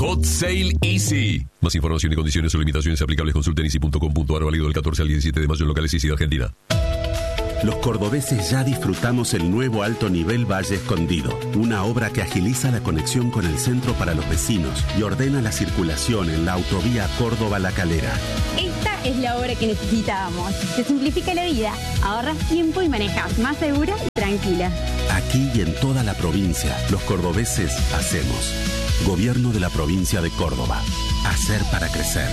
Hot Sale Easy. Más información y condiciones o limitaciones aplicables consulten easy.com.ar, válido del 14 al 17 de mayo en locales Easy de Argentina. Los cordobeses ya disfrutamos el nuevo alto nivel Valle Escondido, una obra que agiliza la conexión con el centro para los vecinos y ordena la circulación en la autovía Córdoba-La Calera. Esta es la obra que necesitábamos. Te simplifica la vida, ahorras tiempo y manejas más segura y tranquila. Aquí y en toda la provincia, los cordobeses hacemos. Gobierno de la provincia de Córdoba. Hacer para crecer.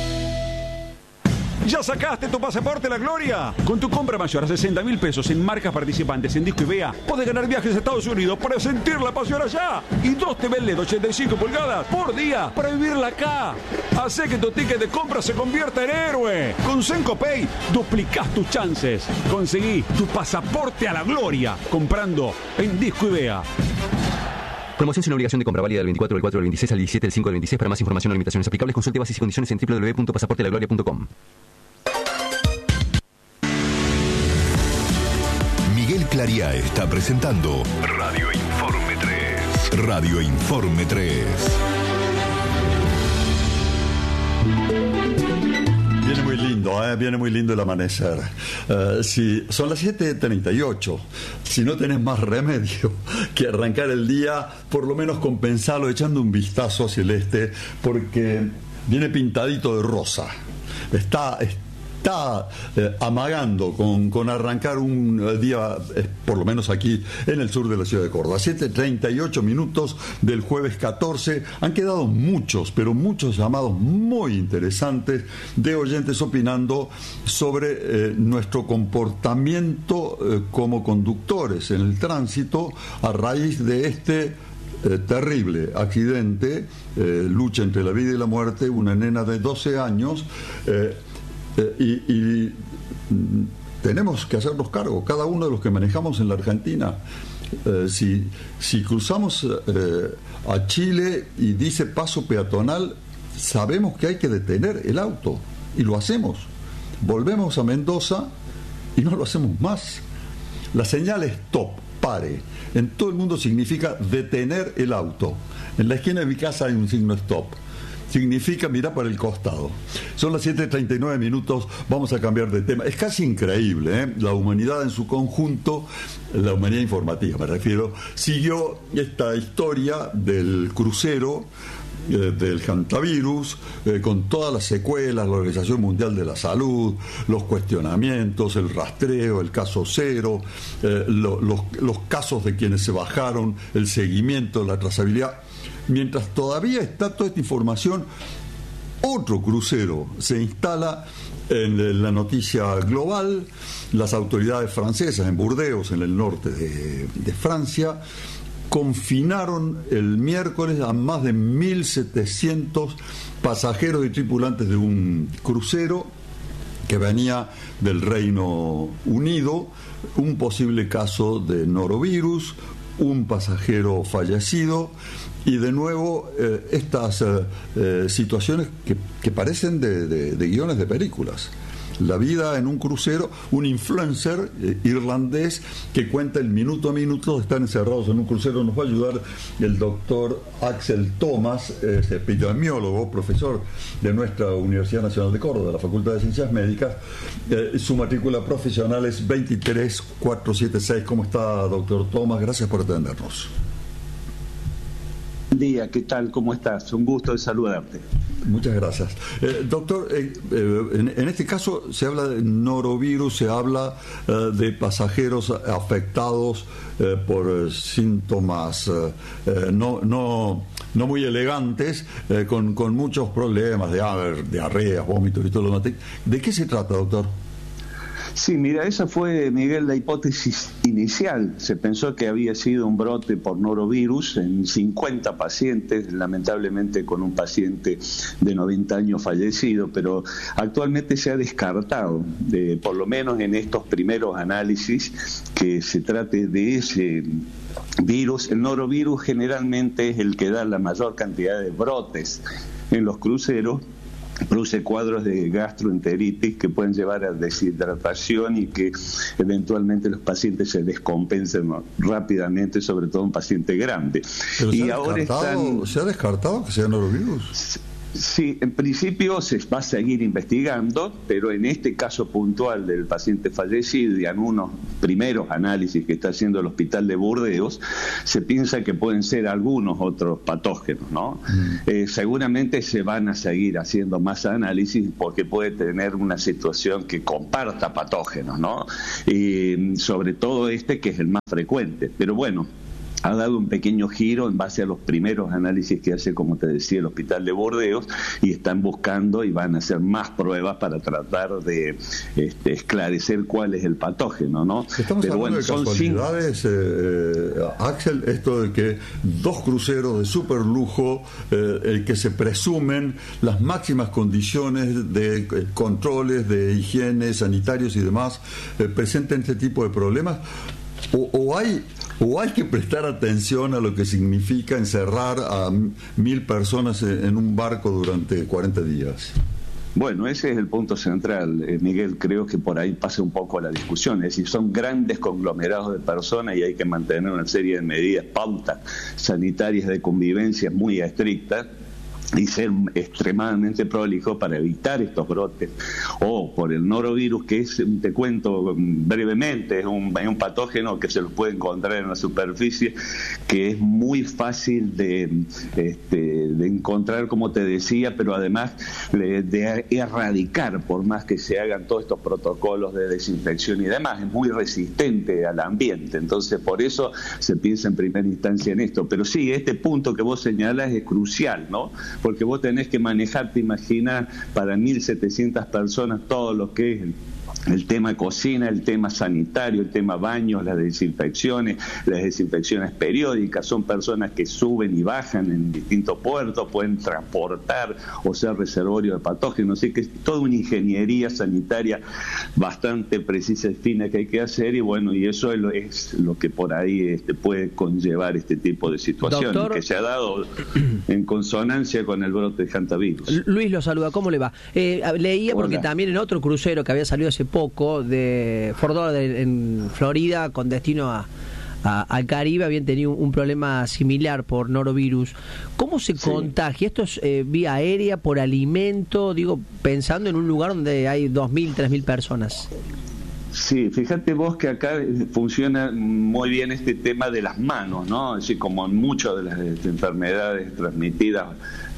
¿Ya sacaste tu pasaporte La Gloria? Con tu compra mayor a 60.000 pesos en marcas participantes en Disco Ivea, podés ganar viajes a Estados Unidos para sentir la pasión allá. Y 2 TV LED 85 pulgadas por día para vivirla acá. Hacé que tu ticket de compra se convierta en héroe. Con Senco Pay duplicás tus chances. Conseguí tu pasaporte a La Gloria comprando en Disco Ivea. Promoción sin obligación de compra, válida del 24 del 4 del 26 al 17 del 5 del 26. Para más información o limitaciones aplicables, consulte bases y condiciones en www.pasaportelagloria.com. Miguel Clariá está presentando Radio Informe 3. Radio Informe 3. Viene muy lindo el amanecer. Si son las 7:38, si no tenés más remedio que arrancar el día, por lo menos compensarlo echando un vistazo hacia el este, porque viene pintadito de rosa. Está amagando con arrancar un día, por lo menos aquí en el sur de la ciudad de Córdoba. 7:38 minutos del jueves 14. Han quedado muchos, pero muchos llamados muy interesantes de oyentes opinando sobre nuestro comportamiento como conductores en el tránsito a raíz de este terrible accidente, lucha entre la vida y la muerte, una nena de 12 años. Y tenemos que hacernos cargo, cada uno de los que manejamos en la Argentina. Si cruzamos a Chile y dice paso peatonal, sabemos que hay que detener el auto y lo hacemos. Volvemos a Mendoza y no lo hacemos más. La señal stop, pare, en todo el mundo significa detener el auto. En la esquina de mi casa hay un signo stop. Significa mirar para el costado. Son las 7:39 minutos, vamos a cambiar de tema. Es casi increíble, ¿eh? La humanidad en su conjunto, la humanidad informativa me refiero, siguió esta historia del crucero del hantavirus, con todas las secuelas, la Organización Mundial de la Salud, los cuestionamientos, el rastreo, el caso cero, los casos de quienes se bajaron, el seguimiento, la trazabilidad. Mientras todavía está toda esta información, otro crucero se instala en la noticia global. Las autoridades francesas en Burdeos, en el norte de Francia, confinaron el miércoles a más de 1.700 pasajeros y tripulantes de un crucero que venía del Reino Unido, un posible caso de norovirus, un pasajero fallecido. Y de nuevo, estas situaciones que parecen de guiones de películas. La vida en un crucero, un influencer irlandés que cuenta el minuto a minuto de estar encerrados en un crucero. Nos va a ayudar el doctor Axel Thomas, es epidemiólogo, profesor de nuestra Universidad Nacional de Córdoba, de la Facultad de Ciencias Médicas. Su matrícula profesional es 23476. ¿Cómo está, doctor Thomas? Gracias por atendernos. Buen día, ¿qué tal? ¿Cómo estás? Un gusto de saludarte. Muchas gracias. Doctor, en este caso se habla de norovirus, se habla de pasajeros afectados por síntomas no muy elegantes, con muchos problemas de diarreas, vómitos y todo lo demás. ¿De qué se trata, doctor? Sí, mira, esa fue, Miguel, la hipótesis inicial. Se pensó que había sido un brote por norovirus en 50 pacientes, lamentablemente con un paciente de 90 años fallecido, pero actualmente se ha descartado, por lo menos en estos primeros análisis, que se trate de ese virus. El norovirus generalmente es el que da la mayor cantidad de brotes en los cruceros, produce cuadros de gastroenteritis que pueden llevar a deshidratación y que eventualmente los pacientes se descompensen rápidamente, sobre todo un paciente grande. Pero y ahora ¿se ha descartado que sea norovirus? Sí, en principio se va a seguir investigando, pero en este caso puntual del paciente fallecido y en unos primeros análisis que está haciendo el Hospital de Burdeos, se piensa que pueden ser algunos otros patógenos, ¿no? Seguramente se van a seguir haciendo más análisis porque puede tener una situación que comparta patógenos, ¿no? Y sobre todo este, que es el más frecuente. Pero bueno, ha dado un pequeño giro en base a los primeros análisis que hace, como te decía, el Hospital de Burdeos, y están buscando y van a hacer más pruebas para tratar de esclarecer cuál es el patógeno, ¿no? Estamos hablando de casualidades, Axel, esto de que 2 cruceros de super lujo, el que se presumen las máximas condiciones de controles, de higiene, sanitarios y demás, presenten este tipo de problemas. O hay que prestar atención a lo que significa encerrar a 1.000 personas en un barco durante 40 días. Bueno, ese es el punto central, Miguel. Creo que por ahí pasa un poco la discusión. Es decir, son grandes conglomerados de personas y hay que mantener una serie de medidas, pautas sanitarias de convivencia muy estrictas y ser extremadamente prolijo para evitar estos brotes. O por el norovirus, que es, te cuento brevemente, es un patógeno que se lo puede encontrar en la superficie, que es muy fácil de encontrar, como te decía, pero además de erradicar, por más que se hagan todos estos protocolos de desinfección y demás. Es muy resistente al ambiente, entonces por eso se piensa en primera instancia en esto. Pero sí, este punto que vos señalas es crucial, ¿no? Porque vos tenés que manejar, te imaginas, para 1.700 personas todo lo que es el tema cocina, el tema sanitario, el tema baños, las desinfecciones periódicas. Son personas que suben y bajan en distintos puertos, pueden transportar o ser reservorio de patógenos. Así que es toda una ingeniería sanitaria bastante precisa y fina que hay que hacer, y bueno, y eso es lo que por ahí puede conllevar este tipo de situaciones. Doctor, que se ha dado en consonancia con el brote de hantavirus. Luis lo saluda, ¿cómo le va? Leía porque Hola. También en otro crucero que había salido hace poco de Fort Lauderdale en Florida con destino al Caribe habían tenido un problema similar por norovirus. ¿Cómo se contagia? ¿Esto es vía aérea, por alimento? Digo, pensando en un lugar donde hay 2.000, 3.000 personas. Sí, fíjate vos que acá funciona muy bien este tema de las manos, ¿no? Es decir, como en muchas de las enfermedades transmitidas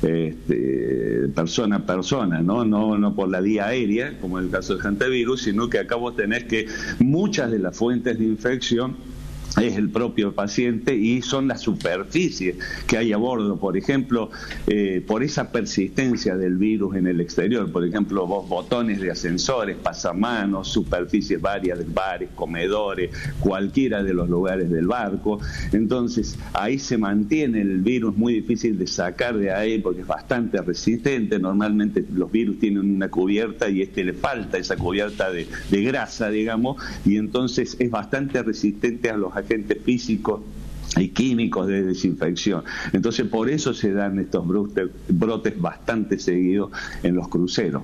persona a persona, no por la vía aérea, como en el caso del hantavirus, sino que acá vos tenés que muchas de las fuentes de infección es el propio paciente y son las superficies que hay a bordo. Por ejemplo, por esa persistencia del virus en el exterior, por ejemplo, botones de ascensores, pasamanos, superficies varias de bares, comedores, cualquiera de los lugares del barco. Entonces ahí se mantiene el virus, muy difícil de sacar de ahí porque es bastante resistente. Normalmente los virus tienen una cubierta y le falta esa cubierta de grasa, digamos, y entonces es bastante resistente a los agentes físicos y químicos de desinfección. Entonces por eso se dan estos brotes bastante seguidos en los cruceros.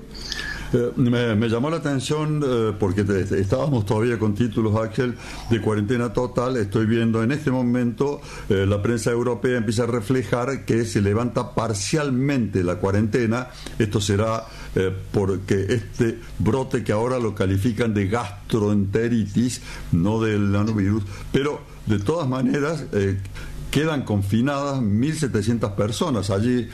Me llamó la atención porque estábamos todavía con títulos, Axel, de cuarentena total. Estoy viendo en este momento la prensa europea empieza a reflejar que se levanta parcialmente la cuarentena. Esto será porque este brote, que ahora lo califican de gastroenteritis, no del nanovirus, pero de todas maneras quedan confinadas 1.700 personas allí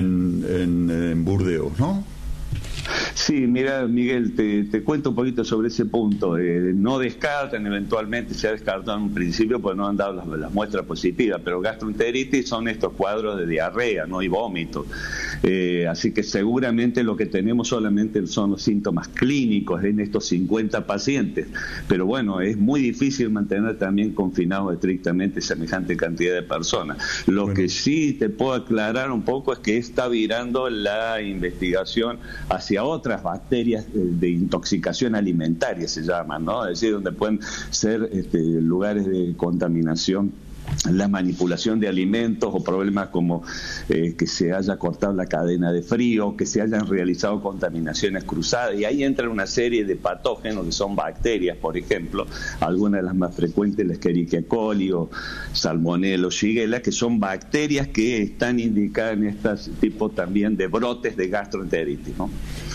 en Burdeos, ¿no? Sí, mira, Miguel, te cuento un poquito sobre ese punto. No descartan, eventualmente se ha descartado en un principio porque no han dado las muestras positivas, pero gastroenteritis son estos cuadros de diarrea, no hay vómito. Así que seguramente lo que tenemos solamente son los síntomas clínicos en estos 50 pacientes. Pero bueno, es muy difícil mantener también confinados estrictamente semejante cantidad de personas. Lo que sí te puedo aclarar un poco es que está virando la investigación hacia otras bacterias de intoxicación alimentaria, se llaman, ¿no? Es decir, donde pueden ser lugares de contaminación la manipulación de alimentos o problemas como que se haya cortado la cadena de frío, que se hayan realizado contaminaciones cruzadas, y ahí entra una serie de patógenos que son bacterias, por ejemplo, algunas de las más frecuentes, la Escherichia coli o Salmonella o Shigella, que son bacterias que están indicadas en este tipo también de brotes de gastroenteritis, ¿no?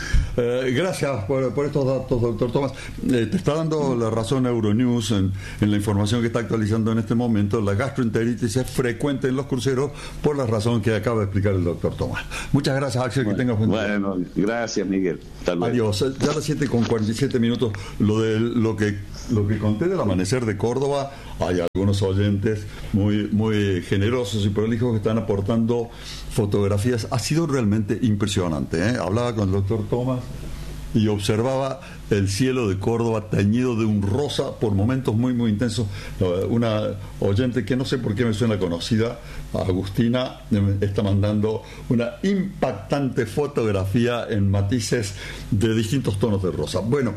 Gracias por estos datos, doctor Tomás. Te está dando la razón Euronews en la información que está actualizando en este momento. La gastroenteritis es frecuente en los cruceros por la razón que acaba de explicar el doctor Tomás. Muchas gracias, Axel, que tengas buen día. Bueno, gracias, Miguel. Adiós. Ya a las 7:47. Lo que conté del amanecer de Córdoba, hay algunos oyentes muy generosos y prolijos que están aportando fotografías. Ha sido realmente impresionante, ¿eh? Hablaba con el doctor Tomás y observaba el cielo de Córdoba teñido de un rosa por momentos muy intensos. Una oyente que no sé por qué me suena conocida, Agustina, está mandando una impactante fotografía en matices de distintos tonos de rosa. Bueno,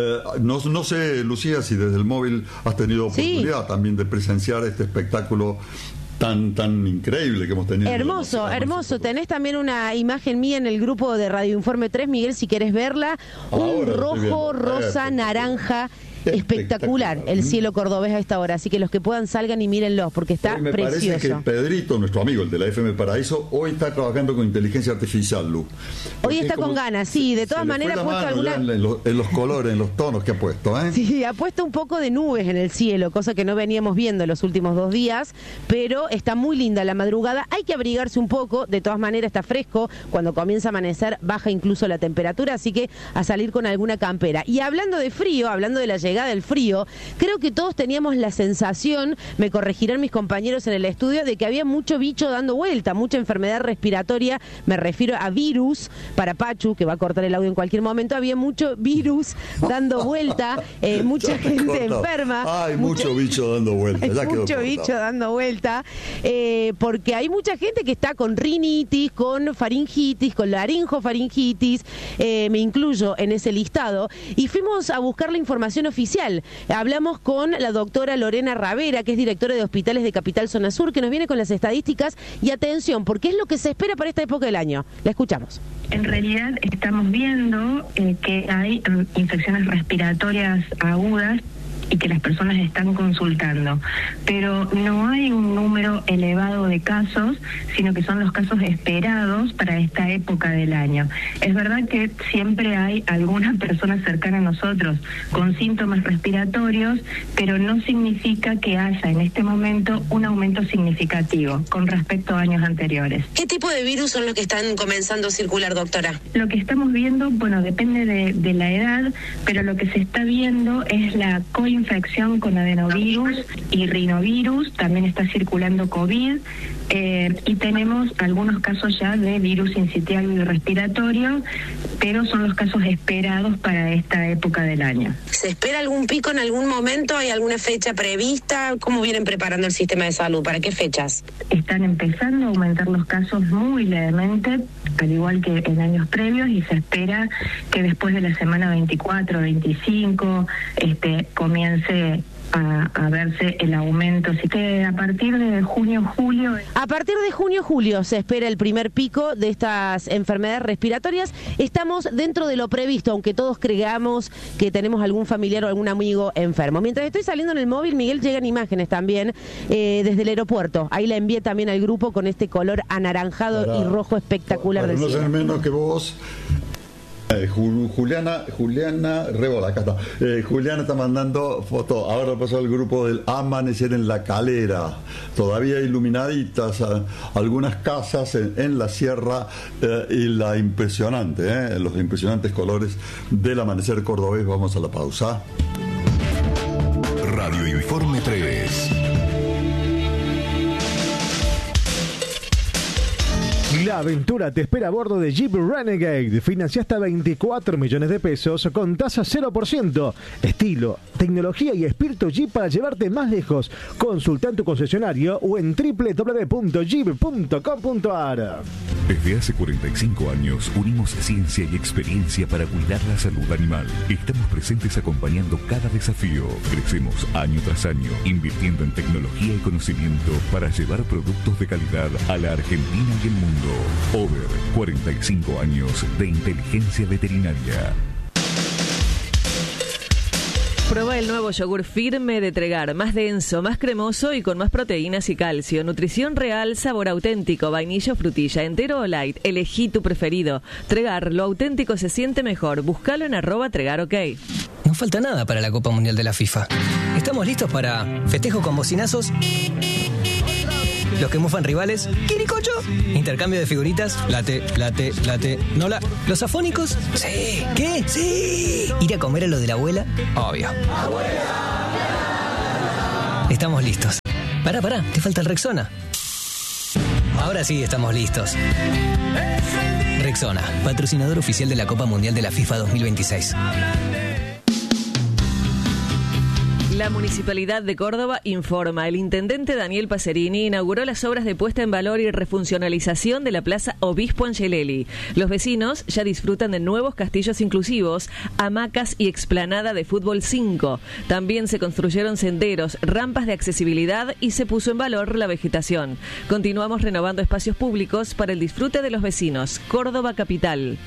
no sé, Lucía, si desde el móvil has tenido oportunidad también de presenciar este espectáculo tan increíble que hemos tenido. Hermoso. Tenés también una imagen mía en el grupo de Radio Informe 3, Miguel, si querés verla. Un rojo, rosa, naranja. Espectacular el cielo cordobés a esta hora, así que los que puedan salgan y mírenlo porque está me precioso. Parece que Pedrito, nuestro amigo, el de la FM Paraíso, hoy está trabajando con inteligencia artificial, Lu. Hoy está con ganas, sí, de todas maneras ha puesto alguna... En los colores, en los tonos que ha puesto, ¿eh? Sí, ha puesto un poco de nubes en el cielo, cosa que no veníamos viendo los últimos 2 días, pero está muy linda la madrugada. Hay que abrigarse un poco, de todas maneras está fresco, cuando comienza a amanecer baja incluso la temperatura, así que a salir con alguna campera. Y hablando de frío, hablando de la llegada del frío, creo que todos teníamos la sensación, me corregirán mis compañeros en el estudio, de que había mucho bicho dando vuelta, mucha enfermedad respiratoria, me refiero a virus, para Pachu, que va a cortar el audio en cualquier momento, había mucho virus dando vuelta, mucha gente enferma. Hay mucho bicho dando vuelta. Hay mucho bicho dando vuelta, porque hay mucha gente que está con rinitis, con faringitis, con laringofaringitis, me incluyo en ese listado, y fuimos a buscar la información oficial. Hablamos con la doctora Lorena Ravera, que es directora de hospitales de Capital Zona Sur, que nos viene con las estadísticas y atención, porque es lo que se espera para esta época del año. La escuchamos. En realidad estamos viendo que hay infecciones respiratorias agudas y que las personas están consultando, pero no hay un número elevado de casos, sino que son los casos esperados para esta época del año. Es verdad que siempre hay alguna persona cercana a nosotros con síntomas respiratorios, pero no significa que haya en este momento un aumento significativo con respecto a años anteriores. ¿Qué tipo de virus son los que están comenzando a circular, doctora? Lo que estamos viendo, bueno, depende de la edad, pero lo que se está viendo es la infección con adenovirus y rinovirus, también está circulando COVID, y tenemos algunos casos ya de virus sincitial y respiratorio, pero son los casos esperados para esta época del año. ¿Se espera algún pico en algún momento? ¿Hay alguna fecha prevista? ¿Cómo vienen preparando el sistema de salud? ¿Para qué fechas? Están empezando a aumentar los casos muy levemente, al igual que en años previos, y se espera que después de la semana 24, 25, comience a verse el aumento. Así que a partir de junio-julio... A partir de junio-julio se espera el primer pico de estas enfermedades respiratorias. Estamos dentro de lo previsto, aunque todos creamos que tenemos algún familiar o algún amigo enfermo. Mientras estoy saliendo en el móvil, Miguel, llegan imágenes también desde el aeropuerto. Ahí la envié también al grupo con este color anaranjado y rojo espectacular del cielo. No sé menos que vos... Juliana Rebola, acá está. Juliana está mandando fotos. Ahora pasó el grupo del Amanecer en la Calera, todavía iluminaditas algunas casas en la sierra, y los impresionantes colores del amanecer cordobés. Vamos a la pausa. Radio Informe 3. La aventura te espera a bordo de Jeep Renegade. Financia hasta 24 millones de pesos con tasa 0%. Estilo, tecnología y espíritu Jeep para llevarte más lejos. Consulta en tu concesionario o en www.jeep.com.ar. Desde hace 45 años unimos ciencia y experiencia para cuidar la salud animal. Estamos presentes acompañando cada desafío. Crecemos año tras año, invirtiendo en tecnología y conocimiento para llevar productos de calidad a la Argentina y el mundo. Over 45 años de inteligencia veterinaria. Prueba el nuevo yogur firme de Tregar, más denso, más cremoso y con más proteínas y calcio. Nutrición real, sabor auténtico, vainilla o frutilla, entero o light. Elegí tu preferido. Tregar, lo auténtico se siente mejor. Búscalo en @TregarOK. No falta nada para la Copa Mundial de la FIFA. Estamos listos para festejo con bocinazos, los que mufan rivales, quiricocho, intercambio de figuritas, late, nola, los afónicos, sí, ¿qué? Sí, ir a comer a lo de la abuela, obvio. Estamos listos. Pará, te falta el Rexona. Ahora sí estamos listos. Rexona, patrocinador oficial de la Copa Mundial de la FIFA 2026. La Municipalidad de Córdoba informa. El intendente Daniel Pacerini inauguró las obras de puesta en valor y refuncionalización de la Plaza Obispo Angelelli. Los vecinos ya disfrutan de nuevos castillos inclusivos, hamacas y explanada de fútbol 5. También se construyeron senderos, rampas de accesibilidad y se puso en valor la vegetación. Continuamos renovando espacios públicos para el disfrute de los vecinos. Córdoba Capital.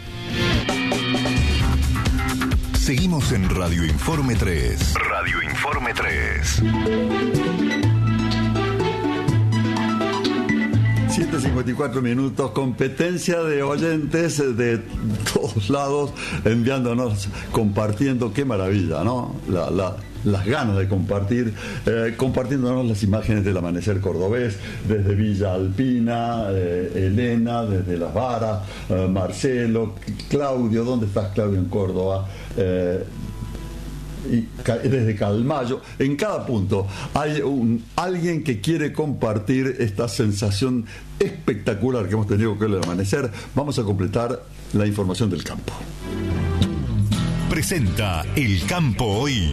Seguimos en Radio Informe 3. Radio Informe 3. 7:54 minutos, competencia de oyentes de todos lados, enviándonos, compartiendo, qué maravilla, ¿no? Las ganas de compartir, compartiéndonos las imágenes del amanecer cordobés, desde Villa Alpina, Elena, desde Las Varas, Marcelo, Claudio, ¿dónde estás, Claudio, en Córdoba? Y desde Calmayo, en cada punto hay alguien que quiere compartir esta sensación espectacular que hemos tenido con el amanecer. Vamos a completar la información del campo. Presenta El Campo Hoy.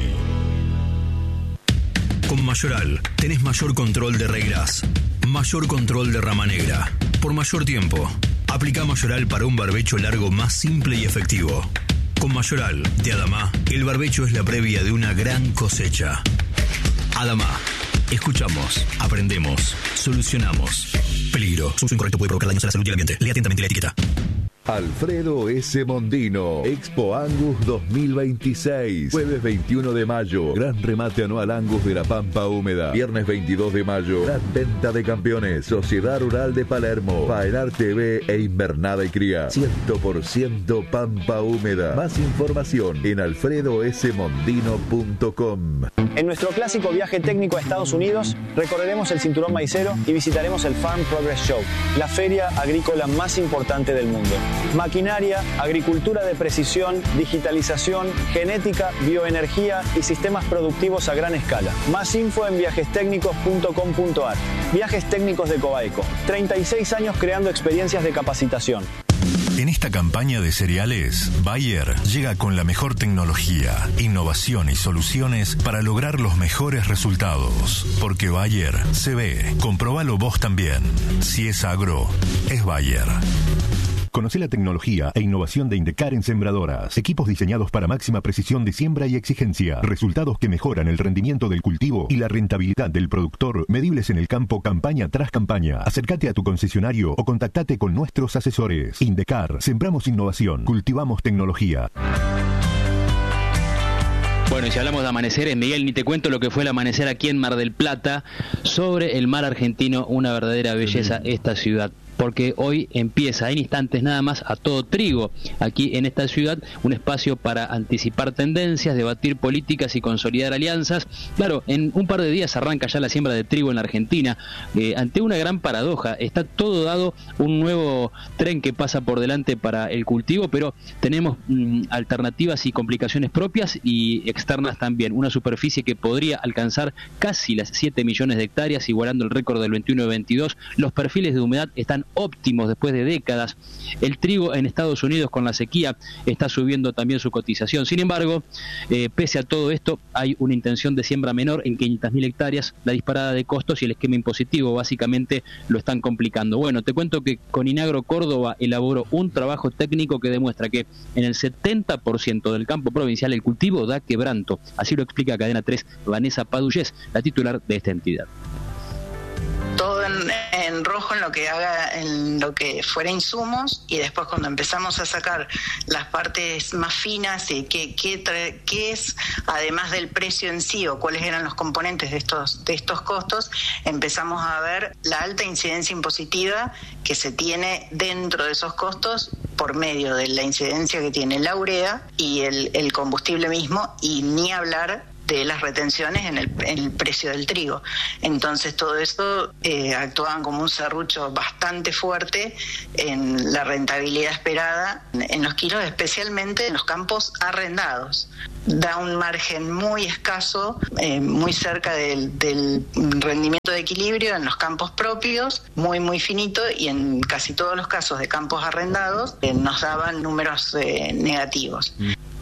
Con Mayoral tenés mayor control de regras, mayor control de rama negra, por mayor tiempo. Aplica Mayoral para un barbecho largo más simple y efectivo. Con Mayoral de Adamá, el barbecho es la previa de una gran cosecha. Adamá, escuchamos, aprendemos, solucionamos. Peligro, su uso incorrecto puede provocar daños a la salud y al ambiente. Lea atentamente la etiqueta. Alfredo S. Mondino, Expo Angus 2026, jueves 21 de mayo, gran remate anual Angus de la Pampa Húmeda, viernes 22 de mayo, gran venta de campeones, Sociedad Rural de Palermo, Faenar TV e Invernada y Cría, 100% Pampa Húmeda. Más información en alfredosmondino.com. En nuestro clásico viaje técnico a Estados Unidos, recorreremos el cinturón maicero y visitaremos el Farm Progress Show, la feria agrícola más importante del mundo. Maquinaria, agricultura de precisión, digitalización, genética, bioenergía y sistemas productivos a gran escala. Más info en viajestecnicos.com.ar. Viajes Técnicos de Cobaeco. 36 años creando experiencias de capacitación. En esta campaña de cereales, Bayer llega con la mejor tecnología, innovación y soluciones para lograr los mejores resultados. Porque Bayer se ve. Comprobalo vos también. Si es agro, es Bayer. Conoce la tecnología e innovación de Indecar en sembradoras. Equipos diseñados para máxima precisión de siembra y exigencia. Resultados que mejoran el rendimiento del cultivo y la rentabilidad del productor, medibles en el campo campaña tras campaña. Acércate a tu concesionario o contactate con nuestros asesores. Indecar, sembramos innovación, cultivamos tecnología. Bueno, y si hablamos de amaneceres, Miguel, ni te cuento lo que fue el amanecer aquí en Mar del Plata, sobre el mar argentino, una verdadera belleza esta ciudad. Porque hoy empieza en instantes nada más a todo trigo aquí en esta ciudad, un espacio para anticipar tendencias, debatir políticas y consolidar alianzas. Claro, en un par de días arranca ya la siembra de trigo en la Argentina, ante una gran paradoja. Está todo dado, un nuevo tren que pasa por delante para el cultivo, pero tenemos alternativas y complicaciones propias y externas también. Una superficie que podría alcanzar casi las 7 millones de hectáreas, igualando el récord del 21-22. Los perfiles de humedad están están óptimos después de décadas. El trigo en Estados Unidos con la sequía está subiendo también su cotización. Sin embargo, pese a todo esto, hay una intención de siembra menor en 500.000 hectáreas. La disparada de costos y el esquema impositivo básicamente lo están complicando. Bueno, te cuento que Coninagro Córdoba elaboró un trabajo técnico que demuestra que en el 70% del campo provincial el cultivo da quebranto. Así lo explica Cadena 3 Vanessa Padullés, la titular de esta entidad. Todo en rojo en lo que fuera insumos, y después cuando empezamos a sacar las partes más finas y qué es, además del precio en sí o cuáles eran los componentes de estos costos, empezamos a ver la alta incidencia impositiva que se tiene dentro de esos costos por medio de la incidencia que tiene la urea y el combustible mismo, y ni hablar de las retenciones en el precio del trigo. Entonces todo esto actuaban como un serrucho bastante fuerte en la rentabilidad esperada en los kilos, especialmente en los campos arrendados. Da un margen muy escaso, muy cerca del rendimiento de equilibrio en los campos propios, muy finito, y en casi todos los casos de campos arrendados nos daban números negativos.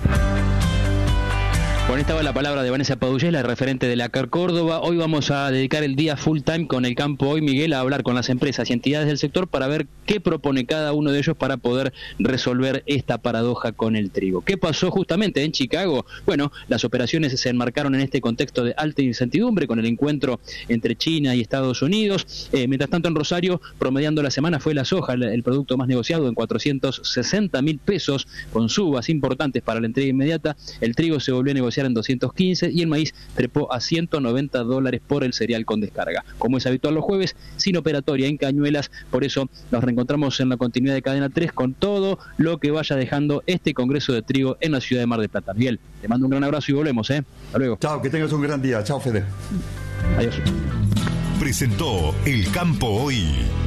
Con esta va la palabra de Vanessa Padullés, la referente de la CAR Córdoba. Hoy vamos a dedicar el día full time con el campo hoy, Miguel, a hablar con las empresas y entidades del sector para ver qué propone cada uno de ellos para poder resolver esta paradoja con el trigo. ¿Qué pasó justamente en Chicago? Bueno, las operaciones se enmarcaron en este contexto de alta incertidumbre con el encuentro entre China y Estados Unidos. Mientras tanto, en Rosario, promediando la semana, fue la soja el producto más negociado en 460.000 pesos, con subas importantes para la entrega inmediata. El trigo se volvió a negociar en 215 y el maíz trepó a $190 por el cereal con descarga. Como es habitual los jueves, sin operatoria en Cañuelas, por eso nos reencontramos en la continuidad de Cadena 3 con todo lo que vaya dejando este Congreso de Trigo en la ciudad de Mar del Plata. Miguel, te mando un gran abrazo y volvemos, Hasta luego. Chao, que tengas un gran día. Chao, Fede. Adiós. Presentó El Campo Hoy.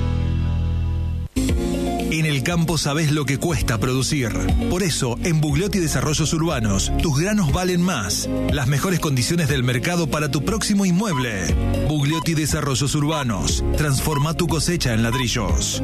En el campo sabés lo que cuesta producir. Por eso, en Bugliotti Desarrollos Urbanos, tus granos valen más. Las mejores condiciones del mercado para tu próximo inmueble. Bugliotti Desarrollos Urbanos. Transforma tu cosecha en ladrillos.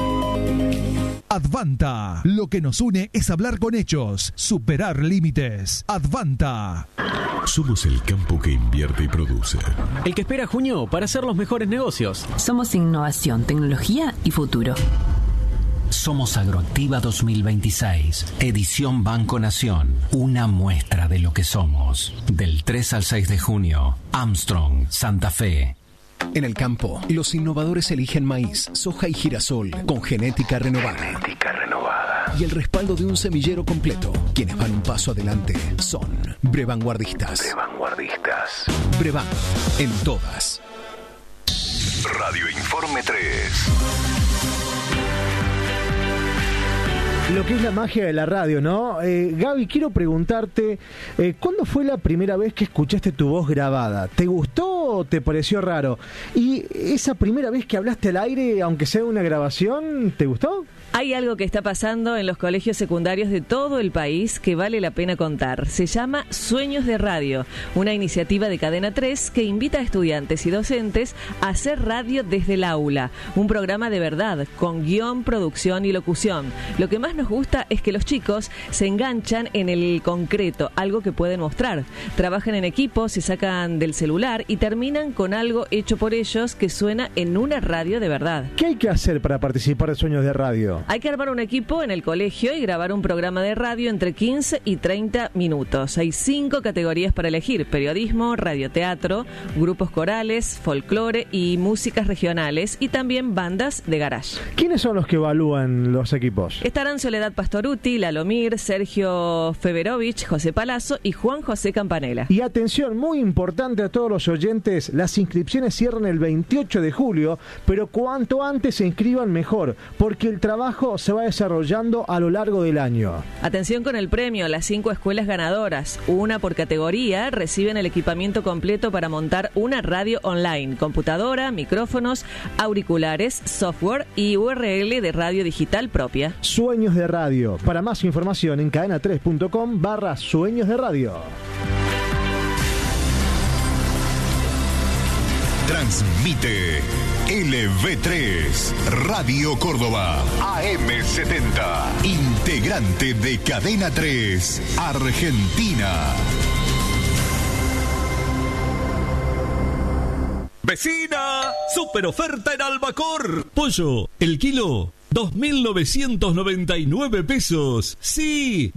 Advanta. Lo que nos une es hablar con hechos, superar límites. Advanta. Somos el campo que invierte y produce. El que espera junio para hacer los mejores negocios. Somos innovación, tecnología y futuro. Somos Agroactiva 2026, edición Banco Nación, una muestra de lo que somos. Del 3 al 6 de junio, Armstrong, Santa Fe. En el campo, los innovadores eligen maíz, soja y girasol con genética renovada. Y el respaldo de un semillero completo. Quienes van un paso adelante son Brevanguardistas. Brevan, en todas. Radio Informe 3. Lo que es la magia de la radio, ¿no? Gaby, quiero preguntarte, ¿cuándo fue la primera vez que escuchaste tu voz grabada? ¿Te gustó o te pareció raro? Y esa primera vez que hablaste al aire, aunque sea una grabación, ¿te gustó? Hay algo que está pasando en los colegios secundarios de todo el país que vale la pena contar. Se llama Sueños de Radio, una iniciativa de Cadena 3 que invita a estudiantes y docentes a hacer radio desde el aula. Un programa de verdad, con guión, producción y locución. Lo que más nos gusta es que los chicos se enganchan en el concreto, algo que pueden mostrar. Trabajan en equipo, se sacan del celular y terminan con algo hecho por ellos que suena en una radio de verdad. ¿Qué hay que hacer para participar de Sueños de Radio? Hay que armar un equipo en el colegio y grabar un programa de radio entre 15 y 30 minutos. Hay 5 categorías para elegir: periodismo, radioteatro, grupos corales, folclore y músicas regionales, y también bandas de garage. ¿Quiénes son los que evalúan los equipos? Estarán Soledad Pastoruti, Lalomir, Sergio Feverovich, José Palazzo y Juan José Campanella. Y atención, muy importante a todos los oyentes, las inscripciones cierran el 28 de julio, pero cuanto antes se inscriban mejor, porque el trabajo se va desarrollando a lo largo del año. Atención con el premio: las 5 escuelas ganadoras, una por categoría, reciben el equipamiento completo para montar una radio online: computadora, micrófonos, auriculares, software y URL de radio digital propia. Sueños de Radio. Para más información en cadena3.com/Sueños de Radio. Transmite LV3, Radio Córdoba, AM70, integrante de Cadena 3, Argentina. ¡Vecina! ¡Super oferta en Albacor! Pollo, el kilo, 2.999 pesos. Sí,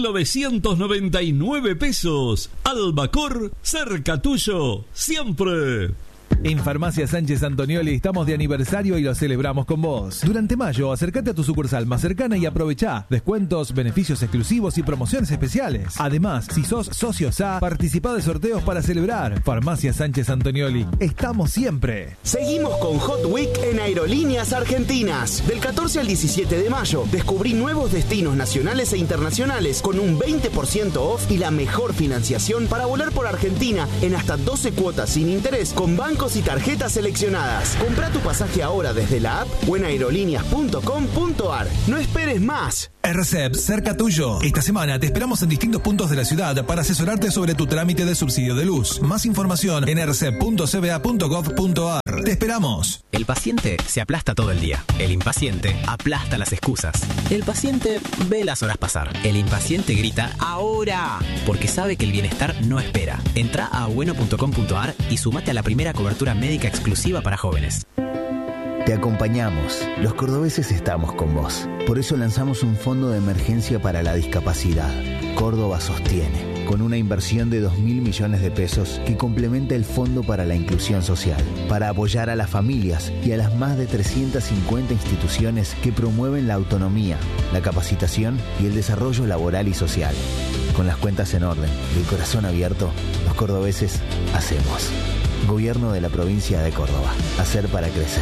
2.999 pesos. Albacor, cerca tuyo, siempre. En Farmacia Sánchez Antonioli estamos de aniversario y lo celebramos con vos. Durante mayo, acércate a tu sucursal más cercana y aprovechá descuentos, beneficios exclusivos y promociones especiales. Además, si sos socio SA, participá de sorteos para celebrar. Farmacia Sánchez Antonioli, estamos siempre. Seguimos con Hot Week en Aerolíneas Argentinas. Del 14 al 17 de mayo, descubrí nuevos destinos nacionales e internacionales con un 20% off y la mejor financiación para volar por Argentina en hasta 12 cuotas sin interés con bancos y tarjetas seleccionadas. Comprá tu pasaje ahora desde la app o en aerolíneas.com.ar. No esperes más. RCEP, cerca tuyo. Esta semana te esperamos en distintos puntos de la ciudad para asesorarte sobre tu trámite de subsidio de luz. Más información en rcep.cba.gov.ar. Te esperamos. El paciente se aplasta todo el día. El impaciente aplasta las excusas. El paciente ve las horas pasar. El impaciente grita ¡ahora! Porque sabe que el bienestar no espera. Entra a bueno.com.ar y sumate a la primera cobertura médica exclusiva para jóvenes. Te acompañamos. Los cordobeses estamos con vos. Por eso lanzamos un fondo de emergencia para la discapacidad. Córdoba Sostiene, con una inversión de 2.000 millones de pesos que complementa el Fondo para la Inclusión Social, para apoyar a las familias y a las más de 350 instituciones que promueven la autonomía, la capacitación y el desarrollo laboral y social. Con las cuentas en orden y el corazón abierto, los cordobeses hacemos. Gobierno de la provincia de Córdoba. Hacer para crecer.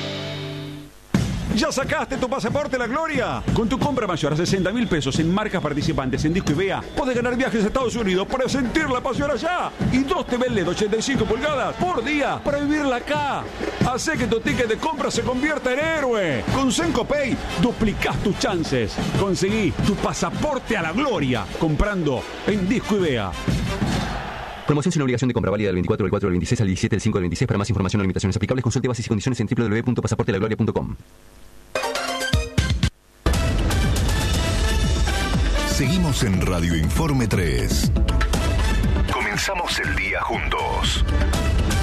¿Ya sacaste tu pasaporte a la gloria? Con tu compra mayor a 60.000 pesos en marcas participantes en Disco y Vea, podés ganar viajes a Estados Unidos para sentir la pasión allá. Y 2 TV LED 85 pulgadas por día para vivirla acá. Hacé que tu ticket de compra se convierta en héroe. Con Senco Pay duplicás tus chances. Conseguí tu pasaporte a la gloria comprando en Disco y Vea. Promoción sin obligación de compra, válida del 24 del 4 del 26 al 17 del 5 del 26. Para más información o limitaciones aplicables, consulte bases y condiciones en www.pasaportelagloria.com. Seguimos en Radio Informe 3. Comenzamos el día juntos.